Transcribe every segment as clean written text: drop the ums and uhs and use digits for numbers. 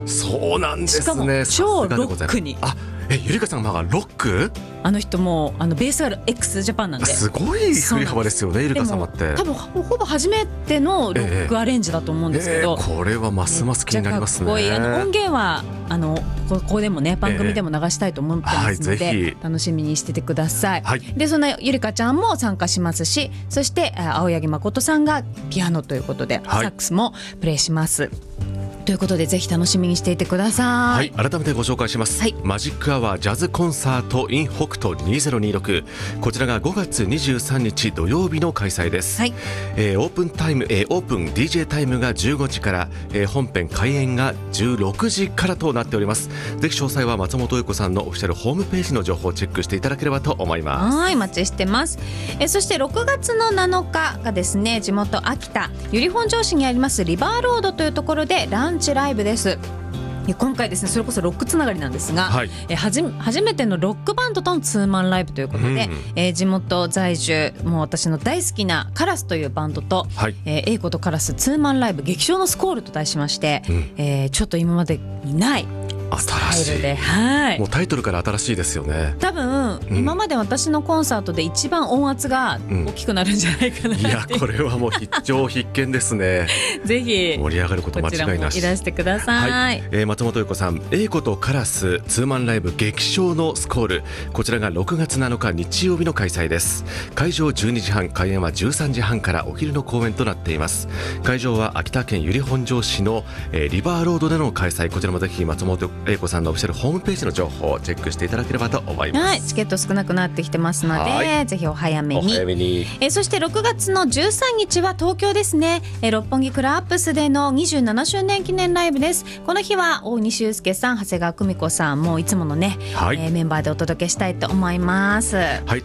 そうなんですね。 しかも超ロックに。 ゆりかさんがロック？ あの人もベースが x ジャパンなんで、 すごい振り幅ですよね、ゆりか様って。 多分ほぼ初めてのロックアレンジだと思うんですけど、 これはますます気になりますね。 かっこいい。音源はここでもね、番組でも流したいと思ってますので、楽しみにしててください。でそんなゆりかちゃんも参加しますし、そして青柳誠さんがピアノということで、サックスもプレイしますということで、ぜひ楽しみにしていてください。 改めてご紹介します、マジックアワージャズコンサート in 北斗2026、こちらが5月23日土曜日の開催です。オープン DJ タイムが15時から、本編開演が16時からとなっております。ぜひ詳細は松本英子さんのオフィシャルホームページの情報をチェックしていただければと思います。 お待ちしてます。そして6月の7日がですね、地元秋田由利本荘市にありますリバーロードというところでランチライブです。今回ですね、それこそロックつながりなんですが、初めてのロックバンドとのツーマンライブということで、地元在住、もう私の大好きなカラスというバンドと、英子とカラスツーマンライブ激唱のスコールと題しまして、ちょっと今までにないスタイルで、 もうタイトルから新しいですよね。 多分、今まで私のコンサートで一番音圧が大きくなるんじゃないかなって、 いやこれはもう必見ですね。 ぜひ盛り上がること間違いなし。 こちらもいらしてください。 松本英子さん、英子とカラスツーマンライブ激唱のスコール、こちらが6月7日日曜日の開催です。会場12時半、開演は13時半からお昼の公演となっています。会場は秋田県由利本荘市の、リバーロードでの開催。こちらもぜひ松本英子さんのオフィシャルホームページの情報をチェックしていただければと思います。 チケット少なくなってきてますので、ぜひお早めに。そして6月の13日は東京ですね、六本木クラップスでの27周年記念ライブです。この日は大西祐介さん、長谷川久美子さんもいつものね、メンバーでお届けしたいと思います。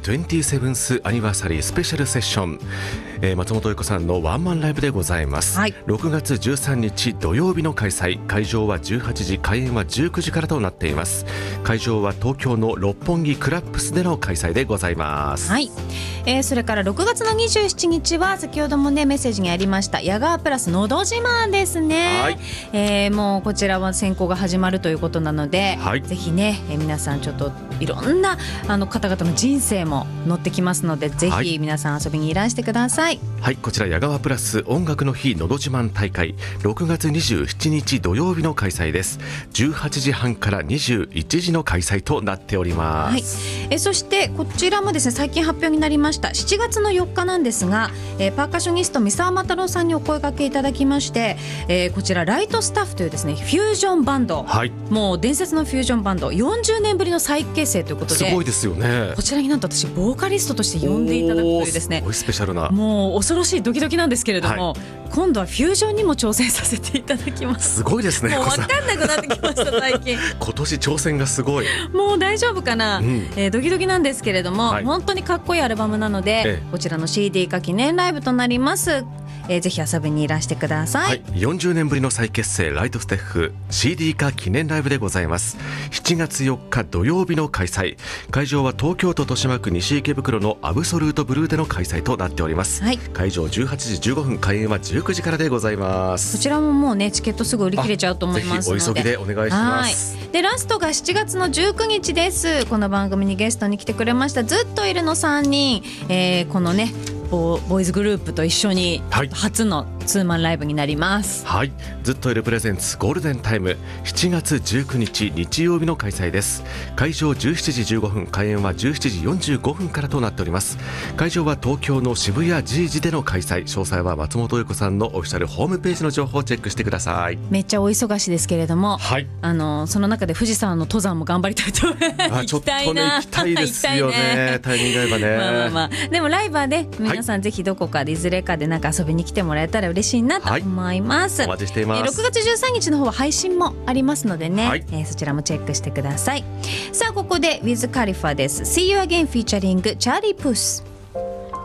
27th アニバーサリースペシャルセッション、松本英子さんのワンマンライブでございます。6月13日土曜日の開催。会場は18時、開演は19時からとなっています。会場は東京の六本木クラップスでの開催でございます。 それから6月の27日は先ほどもねメッセージにありました矢川プラスのど自慢ですね。もうこちらは選考が始まるということなので、ぜひね、皆さんちょっといろんな方々の人生も載ってきますので、ぜひ皆さん遊びにいらしてください。 こちら矢川プラス音楽の日のど自慢大会、6月27日土曜日の開催です。18時半から21時の開催となっております。 そしてこちらもですね、最近発表になりました7月の4日なんですが、パーカッショニスト三沢又郎さんにお声掛けいただきまして、こちらライトスタッフというですねフュージョンバンド、もう伝説のフュージョンバンド40年ぶりの再結成ということで、 すごいですよね。 こちらになんと私ボーカリストとして呼んでいただくというですね、 すごいスペシャルな、 もう恐ろしいドキドキなんですけれども、今度はフュージョンにも挑戦させていただきます。 すごいですね。 もう分かんなくなってきました最近。 今年挑戦がすごい。 もう大丈夫かな、ドキドキなんですけれども、本当にかっこいいアルバムなので、こちらの CD 化記念ライブとなります。ぜひ遊びにいらしてください。 40年ぶりの再結成ライトステッフ CD 化記念ライブでございます。7月4日土曜日の開催。会場は東京都豊島区西池袋のアブソルートブルーでの開催となっております。会場18時15分、開演は19時からでございます。 こちらももうねチケットすぐ売り切れちゃうと思いますので、 ぜひお急ぎでお願いします。 でラストが7月の19日です。この番組にゲストに来てくれましたずっといるの3人、このねボーイズグループと一緒に初のツーマンライブになります。 ずっといるプレゼンツゴールデンタイム、7月19日日曜日の開催です。会場17時15分、開演は17時45分からとなっております。会場は東京の渋谷 G 時での開催。詳細は松本英子さんのオフィシャルホームページの情報をチェックしてください。 めっちゃお忙しいですけれども、その中で富士山の登山も頑張りたいと思います。 ちょっとね行きたいですよね。タイミング合えばね。 でもライブはね皆さんぜひどこかでいずれかでなんか遊びに来てもらえたら嬉しいなと思います。 お待ちしています。 6月13日の方は配信もありますのでね、そちらもチェックしてください。さあここで Wiz Khalifa です。 See You Again featuring チャーリー・プース。